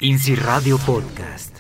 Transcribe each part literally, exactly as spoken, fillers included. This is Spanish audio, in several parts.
INSI Radio Podcast.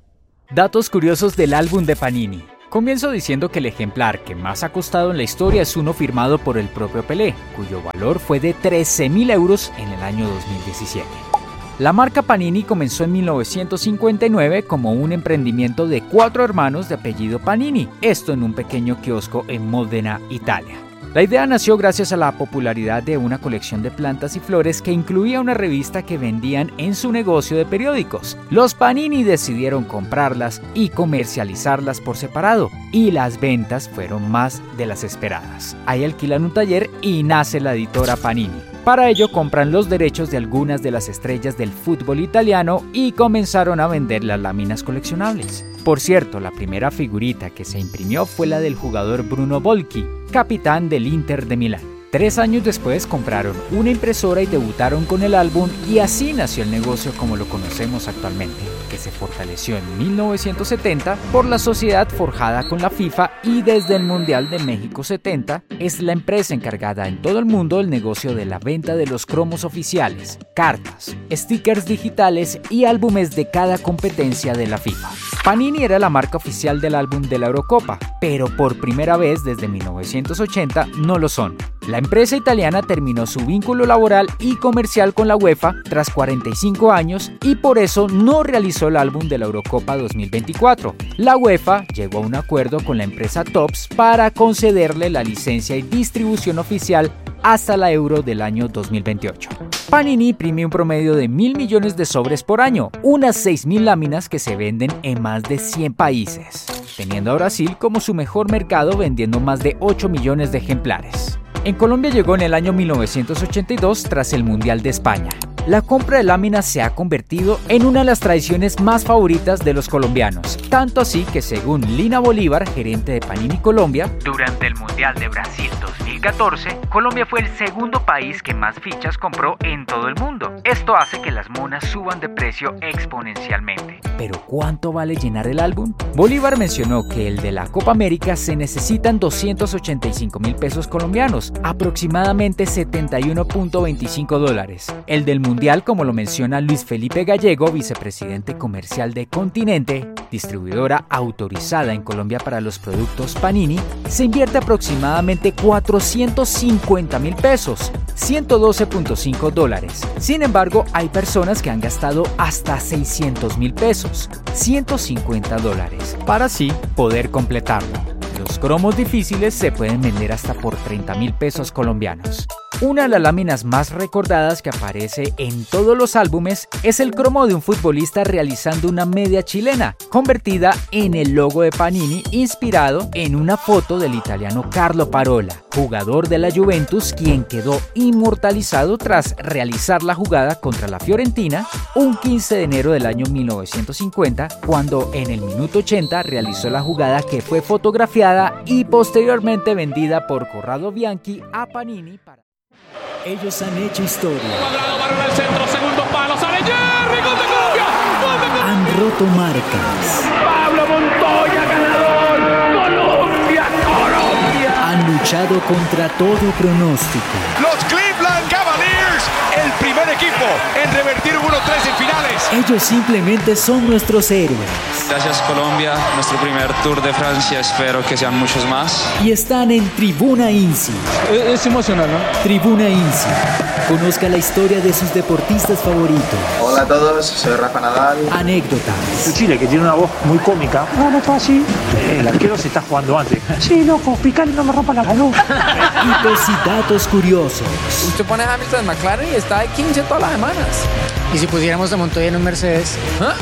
Datos curiosos del álbum de Panini. Comienzo diciendo que el ejemplar que más ha costado en la historia es uno firmado por el propio Pelé, cuyo valor fue de trece mil euros en el año dos mil diecisiete. La marca Panini comenzó en mil novecientos cincuenta y nueve como un emprendimiento de cuatro hermanos de apellido Panini, esto en un pequeño kiosco en Módena, Italia. La idea nació gracias a la popularidad de una colección de plantas y flores que incluía una revista que vendían en su negocio de periódicos. Los Panini decidieron comprarlas y comercializarlas por separado, y las ventas fueron más de las esperadas. Ahí alquilan un taller y nace la editora Panini. Para ello compran los derechos de algunas de las estrellas del fútbol italiano y comenzaron a vender las láminas coleccionables. Por cierto, la primera figurita que se imprimió fue la del jugador Bruno Bolchi, capitán del Inter de Milán. Tres años después compraron una impresora y debutaron con el álbum, y así nació el negocio como lo conocemos actualmente, que se fortaleció en mil novecientos setenta por la sociedad forjada con la FIFA, y desde el Mundial de México setenta es la empresa encargada en todo el mundo del negocio de la venta de los cromos oficiales, cartas, stickers digitales y álbumes de cada competencia de la FIFA. Panini era la marca oficial del álbum de la Eurocopa, pero por primera vez desde mil novecientos ochenta no lo son. La empresa italiana terminó su vínculo laboral y comercial con la UEFA tras cuarenta y cinco años y por eso no realizó el álbum de la Eurocopa dos mil veinticuatro. La UEFA llegó a un acuerdo con la empresa Topps para concederle la licencia y distribución oficial hasta la Euro del año dos mil veintiocho. Panini imprime un promedio de mil millones de sobres por año, unas seis mil láminas que se venden en más de cien países, teniendo a Brasil como su mejor mercado vendiendo más de ocho millones de ejemplares. En Colombia llegó en el año mil novecientos ochenta y dos tras el Mundial de España. La compra de láminas se ha convertido en una de las tradiciones más favoritas de los colombianos, tanto así que según Lina Bolívar, gerente de Panini Colombia, durante el Mundial de Brasil dos mil catorce, Colombia fue el segundo país que más fichas compró en todo el mundo. Esto hace que las monas suban de precio exponencialmente. ¿Pero cuánto vale llenar el álbum? Bolívar mencionó que el de la Copa América se necesitan doscientos ochenta y cinco mil pesos colombianos, aproximadamente setenta y uno punto veinticinco dólares. El del Mundial, como lo menciona Luis Felipe Gallego, vicepresidente comercial de Continente, distribuidora autorizada en Colombia para los productos Panini, se invierte aproximadamente cuatrocientos cincuenta mil pesos, ciento doce punto cinco dólares. Sin embargo, hay personas que han gastado hasta seiscientos mil pesos, ciento cincuenta dólares, para así poder completarlo. Los cromos difíciles se pueden vender hasta por treinta mil pesos colombianos. Una de las láminas más recordadas que aparece en todos los álbumes es el cromo de un futbolista realizando una media chilena, convertida en el logo de Panini, inspirado en una foto del italiano Carlo Parola, jugador de la Juventus, quien quedó inmortalizado tras realizar la jugada contra la Fiorentina un quince de enero del año mil novecientos cincuenta, cuando en el minuto ochenta realizó la jugada que fue fotografiada y posteriormente vendida por Corrado Bianchi a Panini para... Ellos han hecho historia. Cuadrado, balón al centro, segundo palo, sale Jerry, gol de Colombia, gol de Colombia. Han roto marcas. Pablo Montoya, ganador. Colombia, Colombia. Han luchado contra todo pronóstico. Los Cleveland Cavaliers, el primer equipo en revertir un uno tres en finales. Ellos simplemente son nuestros héroes. Gracias Colombia, nuestro primer Tour de Francia, espero que sean muchos más. Y están en Tribuna INSI. Es, es emocional, ¿no? Tribuna INSI. Conozca la historia de sus deportistas favoritos. Hola a todos, soy Rafa Nadal. Anécdotas. Chile, que tiene una voz muy cómica. No, no está así. El arquero se está jugando antes. Sí, loco, picale, no me rompa la salud. Hitos y datos curiosos. Usted pone a Hamilton en McLaren y está de quince todas las semanas. ¿Y si pusiéramos a Montoya en un Mercedes? ¿Ah?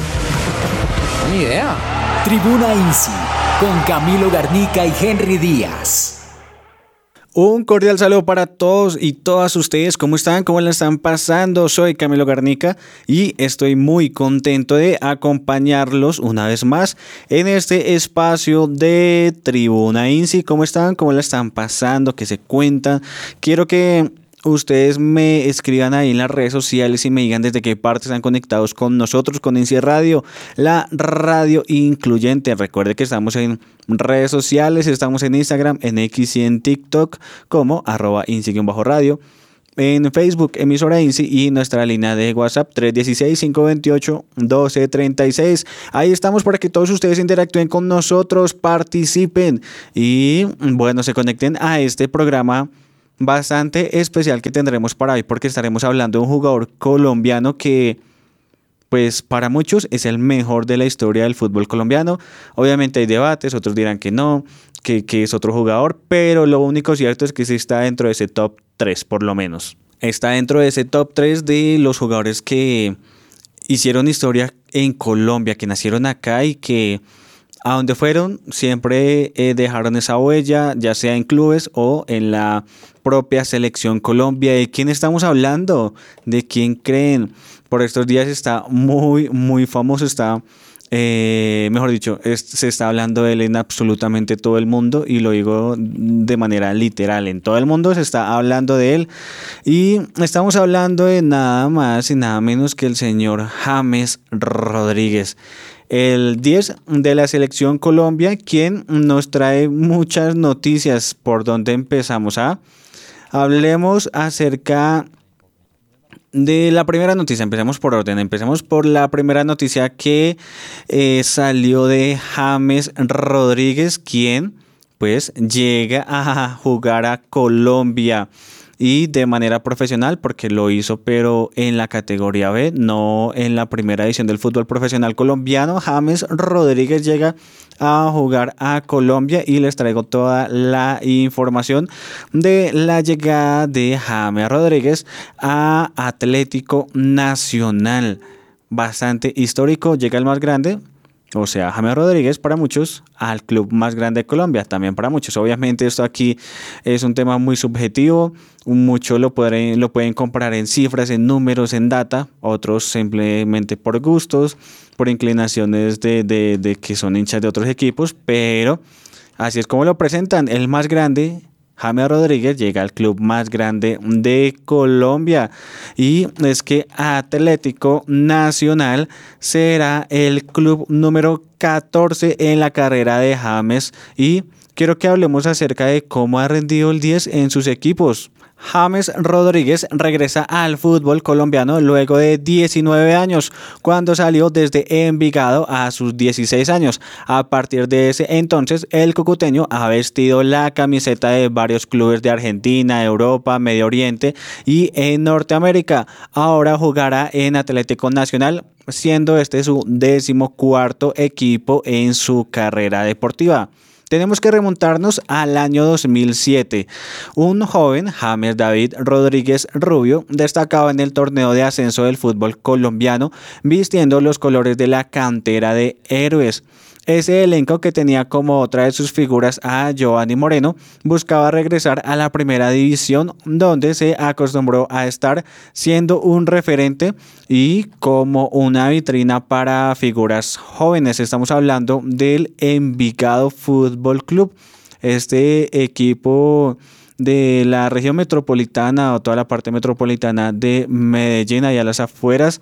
Ni idea. Tribuna INSI, con Camilo Garnica y Henry Díaz. Un cordial saludo para todos y todas ustedes. ¿Cómo están? ¿Cómo la están pasando? Soy Camilo Garnica y estoy muy contento de acompañarlos una vez más en este espacio de Tribuna INSI. ¿Cómo están? ¿Cómo la están pasando? ¿Qué se cuentan? Quiero que ustedes me escriban ahí en las redes sociales y me digan desde qué parte están conectados con nosotros, con INSI Radio, la radio incluyente. Recuerde que estamos en redes sociales, estamos en Instagram, en X y en TikTok como arroba INSI-radio. en Facebook, emisora INSI, y nuestra línea de WhatsApp tres uno seis, cinco dos ocho, uno dos tres seis. Ahí estamos para que todos ustedes interactúen con nosotros, participen y bueno, se conecten a este programa bastante especial que tendremos para hoy, porque estaremos hablando de un jugador colombiano que pues para muchos es el mejor de la historia del fútbol colombiano. Obviamente hay debates, otros dirán que no, que, que es otro jugador, pero lo único cierto es que sí está dentro de ese top tres por lo menos. Está dentro de ese top tres de los jugadores que hicieron historia en Colombia, que nacieron acá y que a donde fueron siempre eh, dejaron esa huella, ya sea en clubes o en la propia selección Colombia. ¿De quién estamos hablando? ¿De quién creen? Por estos días está muy, muy famoso, está, eh, mejor dicho, es, se está hablando de él en absolutamente todo el mundo, y lo digo de manera literal, en todo el mundo se está hablando de él, y estamos hablando de nada más y nada menos que el señor James Rodríguez, el diez de la selección Colombia, quien nos trae muchas noticias. ¿Por dónde empezamos? ¿Ah? Hablemos acerca de la primera noticia. Empecemos por orden, empecemos por la primera noticia que eh, salió de James Rodríguez, quien pues llega a jugar a Colombia y de manera profesional, porque lo hizo pero en la categoría B, no en la primera edición del fútbol profesional colombiano. James Rodríguez llega a jugar a Colombia y les traigo toda la información de la llegada de James Rodríguez a Atlético Nacional. Bastante histórico, llega el más grande, o sea, James Rodríguez para muchos, al club más grande de Colombia, también para muchos. Obviamente esto aquí es un tema muy subjetivo, muchos lo pueden, lo pueden comparar en cifras, en números, en data, otros simplemente por gustos, por inclinaciones de, de, de que son hinchas de otros equipos, pero así es como lo presentan, el más grande. James Rodríguez llega al club más grande de Colombia, y es que Atlético Nacional será el club número catorce en la carrera de James, y quiero que hablemos acerca de cómo ha rendido el diez en sus equipos. James Rodríguez regresa al fútbol colombiano luego de diecinueve años, cuando salió desde Envigado a sus dieciséis años. A partir de ese entonces, el cucuteño ha vestido la camiseta de varios clubes de Argentina, Europa, Medio Oriente y en Norteamérica. Ahora jugará en Atlético Nacional, siendo este su decimocuarto equipo en su carrera deportiva. Tenemos que remontarnos al año dos mil siete. Un joven, James David Rodríguez Rubio, destacaba en el torneo de ascenso del fútbol colombiano, vistiendo los colores de la cantera de Héroes. Ese elenco, que tenía como otra de sus figuras a Giovanni Moreno, buscaba regresar a la primera división, donde se acostumbró a estar, siendo un referente y como una vitrina para figuras jóvenes. Estamos hablando del Envigado Fútbol Club, este equipo de la región metropolitana o toda la parte metropolitana de Medellín, allá a las afueras.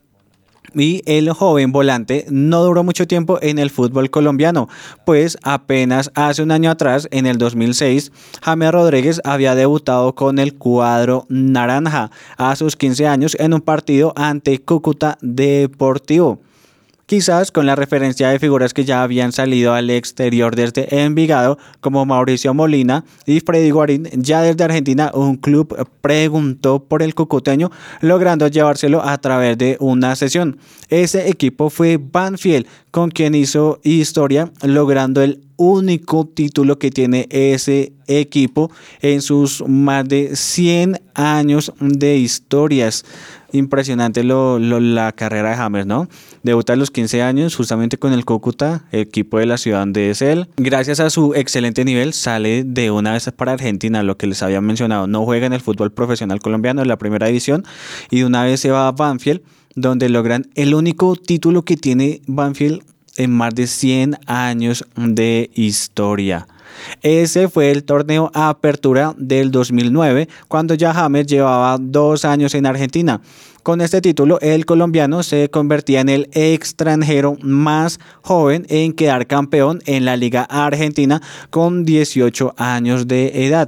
Y el joven volante no duró mucho tiempo en el fútbol colombiano, pues apenas hace un año atrás, en el dos mil seis, James Rodríguez había debutado con el cuadro naranja a sus quince años en un partido ante Cúcuta Deportivo. Quizás con la referencia de figuras que ya habían salido al exterior desde Envigado, como Mauricio Molina y Freddy Guarín, ya desde Argentina un club preguntó por el cucuteño, logrando llevárselo a través de una sesión. Ese equipo fue Banfield, con quien hizo historia, logrando el único título que tiene ese equipo en sus más de cien años de historias. Impresionante lo, lo, la carrera de James, ¿no? Debuta a los quince años justamente con el Cúcuta, equipo de la ciudad donde es él. Gracias a su excelente nivel sale de una vez para Argentina, lo que les había mencionado. No juega en el fútbol profesional colombiano en la primera división, y de una vez se va a Banfield, donde logran el único título que tiene Banfield en más de cien años de historia. Ese fue el torneo Apertura del dos mil nueve, cuando ya James llevaba dos años en Argentina. Con este título, el colombiano se convertía en el extranjero más joven en quedar campeón en la Liga Argentina con dieciocho años de edad.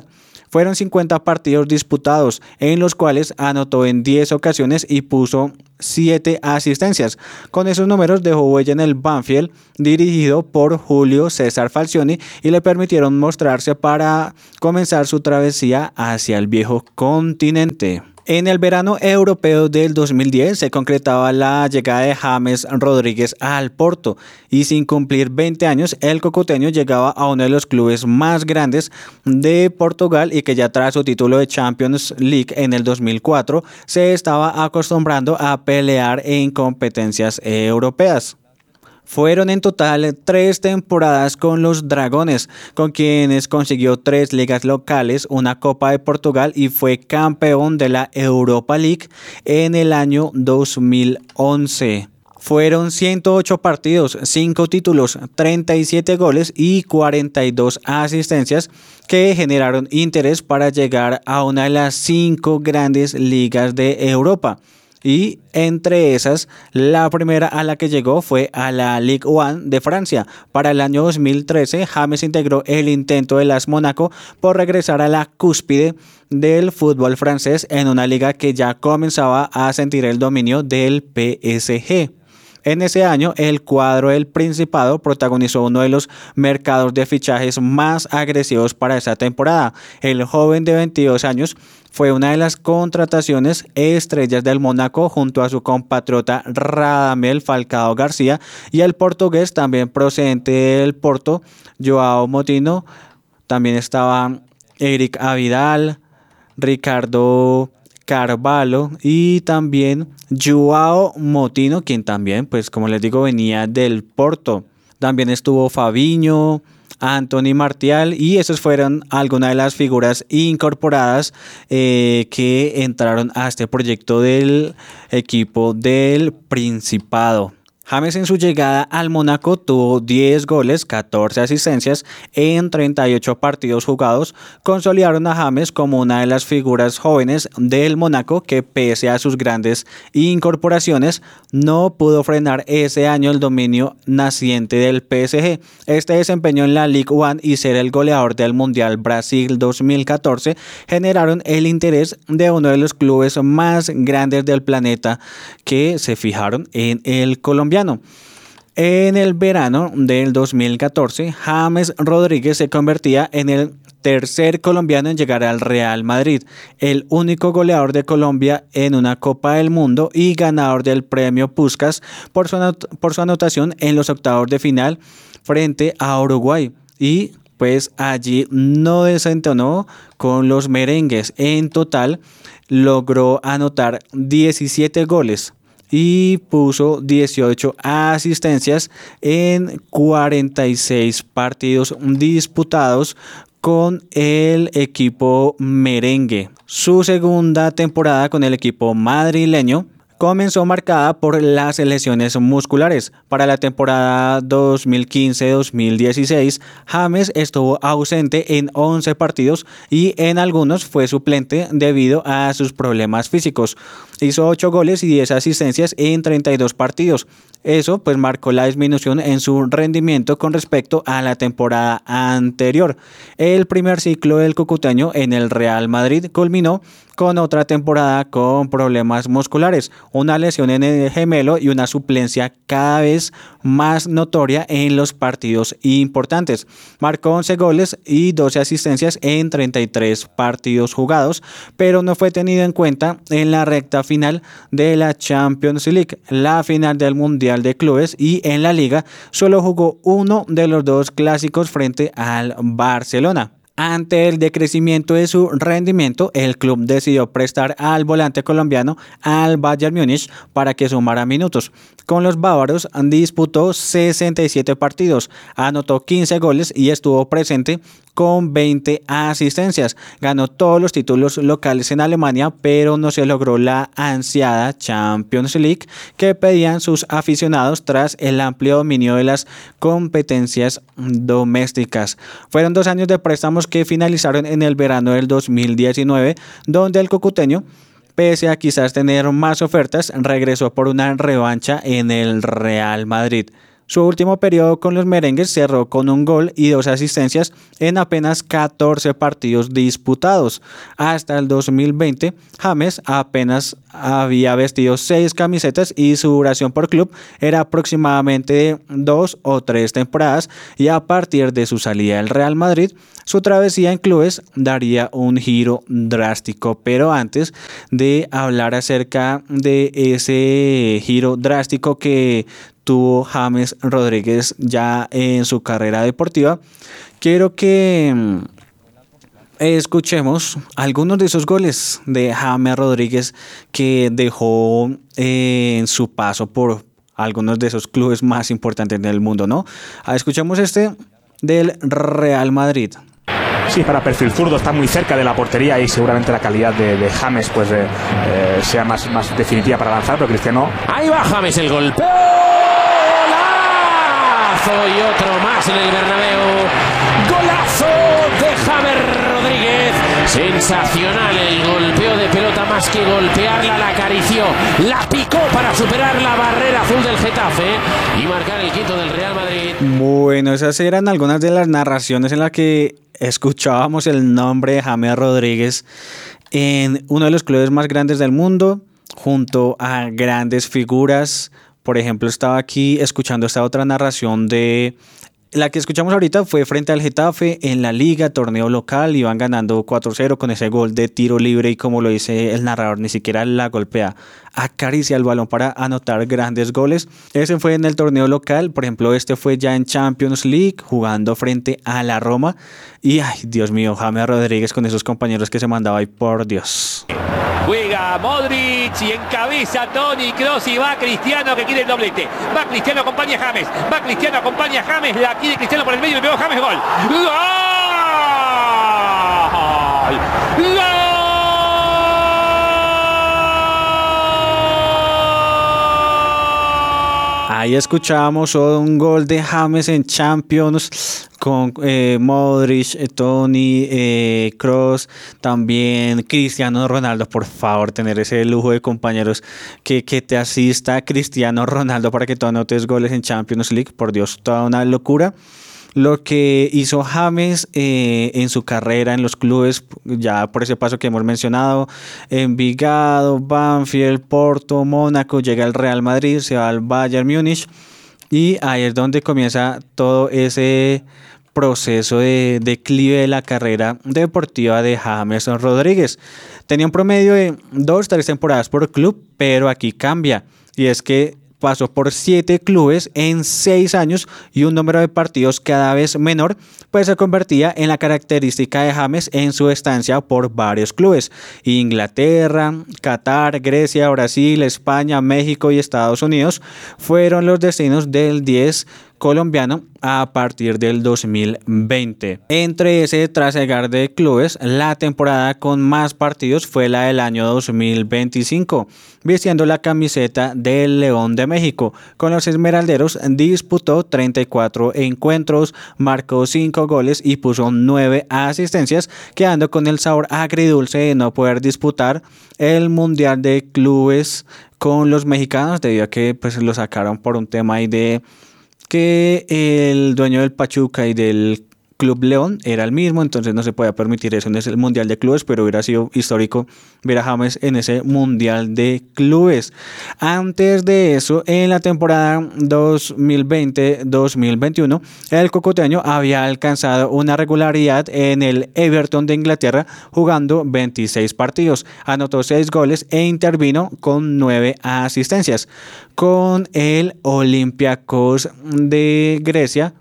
Fueron cincuenta partidos disputados, en los cuales anotó en diez ocasiones y puso siete asistencias. Con esos números dejó huella en el Banfield, dirigido por Julio César Falcioni, y le permitieron mostrarse para comenzar su travesía hacia el viejo continente. En el verano europeo del dos mil diez se concretaba la llegada de James Rodríguez al Porto y sin cumplir veinte años el cocoteño llegaba a uno de los clubes más grandes de Portugal y que ya tras su título de Champions League en el dos mil cuatro se estaba acostumbrando a pelear en competencias europeas. Fueron en total tres temporadas con los Dragones, con quienes consiguió tres ligas locales, una Copa de Portugal y fue campeón de la Europa League en el año dos mil once. Fueron ciento ocho partidos, cinco títulos, treinta y siete goles y cuarenta y dos asistencias que generaron interés para llegar a una de las cinco grandes ligas de Europa. Y entre esas, la primera a la que llegó fue a la Ligue uno de Francia. Para el año dos mil trece, James integró el intento de las Mónaco por regresar a la cúspide del fútbol francés en una liga que ya comenzaba a sentir el dominio del P S G. En ese año, el cuadro del Principado protagonizó uno de los mercados de fichajes más agresivos para esa temporada. El joven de veintidós años fue una de las contrataciones estrellas del Mónaco junto a su compatriota Radamel Falcao García y el portugués también procedente del Porto, Joao Moutinho. También estaban Eric Abidal, Ricardo Carvalho y también Joao Moutinho, quien también, pues como les digo, venía del Porto. También estuvo Fabinho, Anthony Martial y esas fueron algunas de las figuras incorporadas eh, que entraron a este proyecto del equipo del Principado. James en su llegada al Mónaco tuvo diez goles, catorce asistencias en treinta y ocho partidos jugados. Consolidaron a James como una de las figuras jóvenes del Mónaco que pese a sus grandes incorporaciones no pudo frenar ese año el dominio naciente del P S G. Este desempeño en la Ligue uno y ser el goleador del Mundial Brasil dos mil catorce generaron el interés de uno de los clubes más grandes del planeta que se fijaron en el colombiano. En el verano del dos mil catorce, James Rodríguez se convertía en el tercer colombiano en llegar al Real Madrid, el único goleador de Colombia en una Copa del Mundo y ganador del premio Puskás por su, anot- por su anotación en los octavos de final frente a Uruguay. Y pues allí no desentonó con los merengues. En total logró anotar diecisiete goles y puso dieciocho asistencias en cuarenta y seis partidos disputados con el equipo merengue. Su segunda temporada con el equipo madrileño comenzó marcada por las lesiones musculares. Para la temporada dos mil quince dos mil dieciséis, James estuvo ausente en once partidos y en algunos fue suplente debido a sus problemas físicos. Hizo ocho goles y diez asistencias en treinta y dos partidos. Eso pues marcó la disminución en su rendimiento con respecto a la temporada anterior. El primer ciclo del cucuteño en el Real Madrid culminó con otra temporada con problemas musculares, una lesión en el gemelo y una suplencia cada vez más notoria en los partidos importantes. Marcó once goles y doce asistencias en treinta y tres partidos jugados, pero no fue tenido en cuenta en la recta final de la Champions League, la final del Mundial de Clubes, y en la Liga solo jugó uno de los dos clásicos frente al Barcelona. Ante el decrecimiento de su rendimiento, el club decidió prestar al volante colombiano al Bayern Múnich para que sumara minutos. Con los bávaros disputó sesenta y siete partidos, anotó quince goles y estuvo presente con veinte asistencias. Ganó todos los títulos locales en Alemania, pero no se logró la ansiada Champions League que pedían sus aficionados tras el amplio dominio de las competencias domésticas. Fueron dos años de préstamos que finalizaron en el verano del dos mil diecinueve, donde el cucuteño, pese a quizás tener más ofertas, regresó por una revancha en el Real Madrid. Su último periodo con los merengues cerró con un gol y dos asistencias en apenas catorce partidos disputados. Hasta el dos mil veinte, James apenas había vestido seis camisetas y su duración por club era aproximadamente de dos o tres temporadas, y a partir de su salida del Real Madrid, su travesía en clubes daría un giro drástico. Pero antes de hablar acerca de ese giro drástico que tuvo James Rodríguez ya en su carrera deportiva, quiero que escuchemos algunos de esos goles de James Rodríguez que dejó eh, en su paso por algunos de esos clubes más importantes del mundo, ¿no? Escuchemos este del Real Madrid. Sí, para perfil zurdo, está muy cerca de la portería y seguramente la calidad de, de James pues eh, eh, sea más, más definitiva para lanzar, pero Cristiano... Ahí va James, el golpe. Y otro más en el Bernabéu. Golazo de James Rodríguez. Sensacional el golpeo de pelota, más que golpearla, la acarició, la picó para superar la barrera azul del Getafe y marcar el quinto del Real Madrid. Bueno, esas eran algunas de las narraciones en las que escuchábamos el nombre de James Rodríguez en uno de los clubes más grandes del mundo, junto a grandes figuras. Por ejemplo, estaba aquí escuchando esta otra narración de... La que escuchamos ahorita fue frente al Getafe en la Liga, torneo local, iban ganando cuatro cero con ese gol de tiro libre y, como lo dice el narrador, ni siquiera la golpea, acaricia el balón para anotar grandes goles. Ese fue en el torneo local. Por ejemplo, este fue ya en Champions League, jugando frente a la Roma. Y, ay, Dios mío, James Rodríguez con esos compañeros que se mandaba ahí, por Dios. Juega Modric y encabeza Toni Kroos y va Cristiano, que quiere el doblete. Va Cristiano, acompaña a James. Va Cristiano, acompaña a James. La quiere Cristiano por el medio y pegó James. Gol. ¡Gol! ¡Gol! Ahí escuchábamos un gol de James en Champions con eh, Modric, eh, Toni, eh, Kroos, también Cristiano Ronaldo. Por favor, tener ese lujo de compañeros que, que te asista Cristiano Ronaldo para que tú anotes goles en Champions League. Por Dios, toda una locura. Lo que hizo James eh, en su carrera en los clubes, ya por ese paso que hemos mencionado, Envigado, Banfield, Porto, Mónaco, llega al Real Madrid, se va al Bayern Múnich, y ahí es donde comienza todo ese proceso de declive de la carrera deportiva de James Rodríguez. Tenía un promedio de dos, tres temporadas por club, pero aquí cambia, y es que pasó por siete clubes en seis años y un número de partidos cada vez menor, pues se convertía en la característica de James en su estancia por varios clubes: Inglaterra, Qatar, Grecia, Brasil, España, México y Estados Unidos fueron los destinos del diez colombiano a partir del dos mil veinte. Entre ese trasegar de clubes, la temporada con más partidos fue la del año dos mil veinticinco, vistiendo la camiseta del León de México. Con los esmeralderos disputó treinta y cuatro encuentros, marcó cinco goles y puso nueve asistencias, quedando con el sabor agridulce de no poder disputar el Mundial de Clubes con los mexicanos, debido a que pues lo sacaron por un tema ahí de que el dueño del Pachuca y del Club León era el mismo, entonces no se podía permitir eso en el Mundial de Clubes, pero hubiera sido histórico ver a James en ese Mundial de Clubes. Antes de eso, en la temporada dos mil veinte dos mil veintiuno, el cocoteño había alcanzado una regularidad en el Everton de Inglaterra, jugando veintiséis partidos, anotó seis goles e intervino con nueve asistencias. Con el Olympiacos de Grecia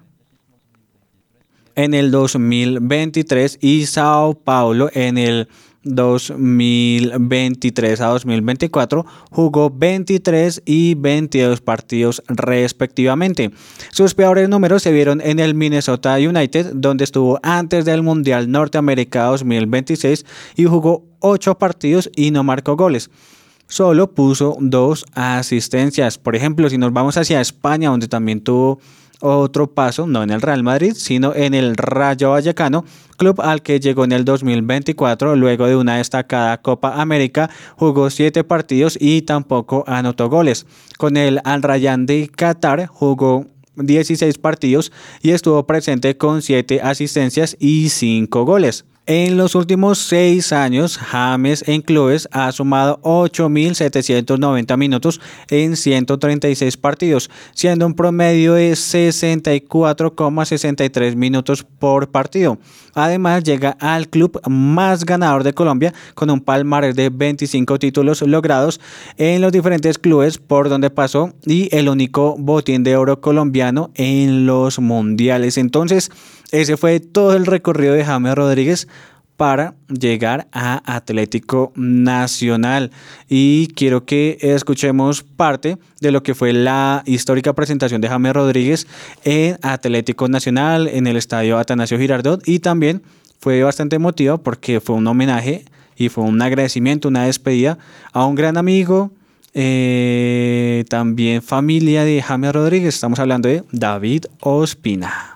en el dos mil veintitrés y Sao Paulo en el dos mil veintitrés a dos mil veinticuatro, jugó veintitrés y veintidós partidos respectivamente. Sus peores números se vieron en el Minnesota United, donde estuvo antes del Mundial Norteamérica dos mil veintiséis y jugó ocho partidos y no marcó goles. Solo puso dos asistencias. Por ejemplo, si nos vamos hacia España, donde también tuvo otro paso, no en el Real Madrid, sino en el Rayo Vallecano, club al que llegó en el dos mil veinticuatro, luego de una destacada Copa América, jugó siete partidos y tampoco anotó goles. Con el Al Rayyan de Qatar jugó dieciséis partidos y estuvo presente con siete asistencias y cinco goles. En los últimos seis años, James en clubes ha sumado ocho mil setecientos noventa minutos en ciento treinta y seis partidos, siendo un promedio de sesenta y cuatro coma sesenta y tres minutos por partido. Además, llega al club más ganador de Colombia con un palmarés de veinticinco títulos logrados en los diferentes clubes por donde pasó y el único botín de oro colombiano en los mundiales. Entonces, ese fue todo el recorrido de James Rodríguez para llegar a Atlético Nacional. Y quiero que escuchemos parte de lo que fue la histórica presentación de James Rodríguez en Atlético Nacional, en el estadio Atanasio Girardot. Y también fue bastante emotivo porque fue un homenaje y fue un agradecimiento, una despedida a un gran amigo, eh, también familia de James Rodríguez. Estamos hablando de David Ospina.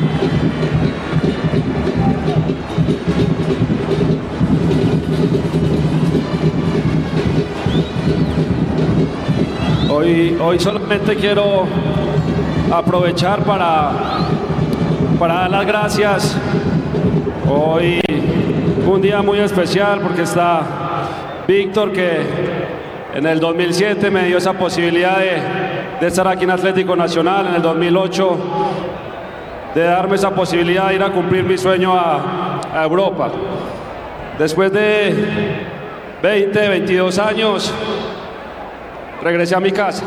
Hoy, hoy solamente quiero aprovechar para, para dar las gracias. Hoy un día muy especial porque está Víctor, que en el dos mil siete me dio esa posibilidad de, de estar aquí en Atlético Nacional, en el dos mil ocho de darme esa posibilidad de ir a cumplir mi sueño a, a Europa. Después de veinte, veintidós años, regresé a mi casa,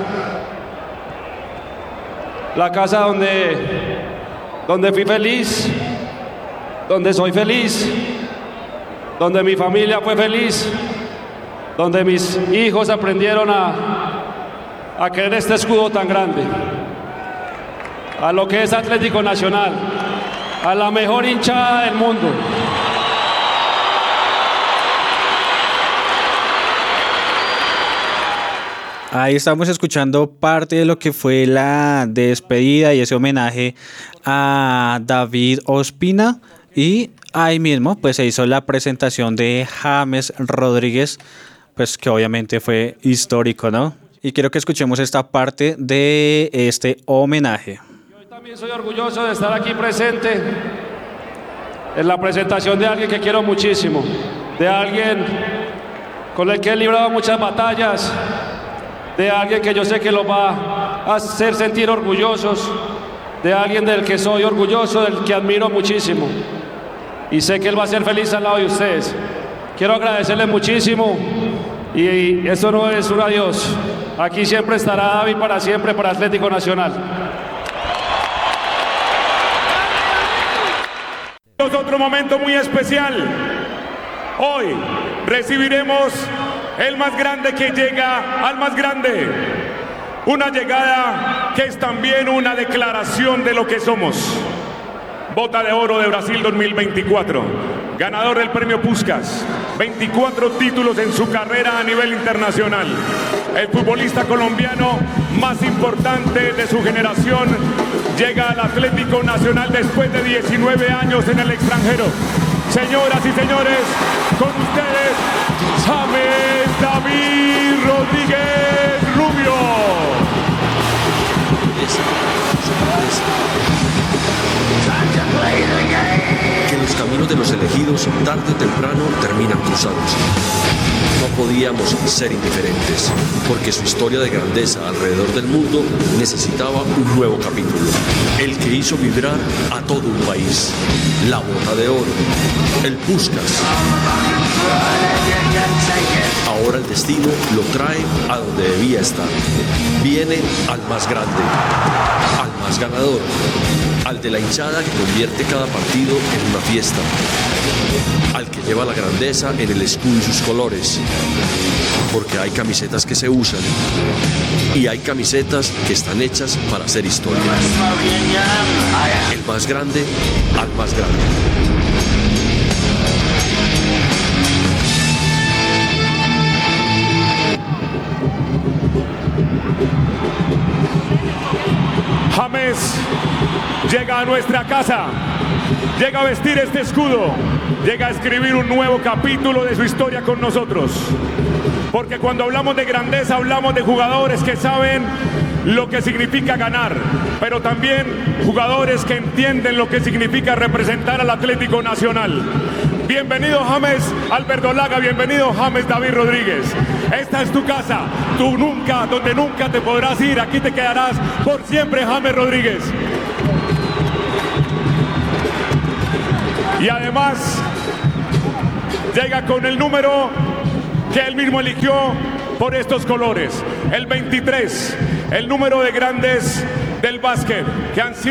la casa donde, donde fui feliz, donde soy feliz, donde mi familia fue feliz, donde mis hijos aprendieron a, a querer este escudo tan grande, a lo que es Atlético Nacional, a la mejor hinchada del mundo. Ahí estamos escuchando parte de lo que fue la despedida y ese homenaje a David Ospina, y ahí mismo pues se hizo la presentación de James Rodríguez, pues que obviamente fue histórico, ¿no? Y quiero que escuchemos esta parte de este homenaje. Yo también soy orgulloso de estar aquí presente en la presentación de alguien que quiero muchísimo, de alguien con el que he librado muchas batallas, de alguien que yo sé que los va a hacer sentir orgullosos, de alguien del que soy orgulloso, del que admiro muchísimo, y sé que él va a ser feliz al lado de ustedes. Quiero agradecerle muchísimo, y esto no es un adiós. Aquí siempre estará David, para siempre, para Atlético Nacional. Es otro momento muy especial. Hoy recibiremos el más grande que llega al más grande. Una llegada que es también una declaración de lo que somos. Bota de Oro de Brasil dos mil veinticuatro. Ganador del premio Puskás. veinticuatro títulos en su carrera a nivel internacional. El futbolista colombiano más importante de su generación llega al Atlético Nacional después de diecinueve años en el extranjero. Señoras y señores, con ustedes, James David Rodríguez Rubio. Que los caminos de los elegidos tarde o temprano terminan cruzándose. No podíamos ser indiferentes, porque su historia de grandeza alrededor del mundo necesitaba un nuevo capítulo, el que hizo vibrar a todo un país. La Bota de Oro, el Puskás. Ahora el destino lo trae a donde debía estar. Viene al más grande, al más ganador, al de la hinchada que convierte cada partido en una fiesta, al que lleva la grandeza en el escudo y sus colores, porque hay camisetas que se usan y hay camisetas que están hechas para hacer historia. El más grande al más grande. James llega a nuestra casa, llega a vestir este escudo, llega a escribir un nuevo capítulo de su historia con nosotros. Porque cuando hablamos de grandeza, hablamos de jugadores que saben lo que significa ganar, pero también jugadores que entienden lo que significa representar al Atlético Nacional. Bienvenido James Alberdolaga, bienvenido James David Rodríguez. Esta es tu casa, tú nunca, donde nunca te podrás ir, aquí te quedarás por siempre, James Rodríguez. Y además llega con el número que él mismo eligió por estos colores, el veintitrés, el número de grandes del básquet que han sido